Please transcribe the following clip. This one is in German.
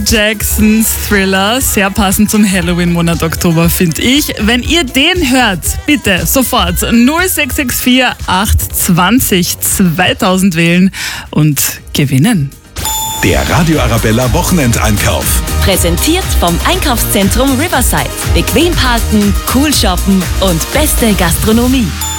Jacksons Thriller, sehr passend zum Halloween-Monat Oktober, finde ich. Wenn ihr den hört, bitte sofort 0664 820 2000 wählen und gewinnen. Der Radio Arabella Wochenendeinkauf. Präsentiert vom Einkaufszentrum Riverside. Bequem parken, cool shoppen und beste Gastronomie.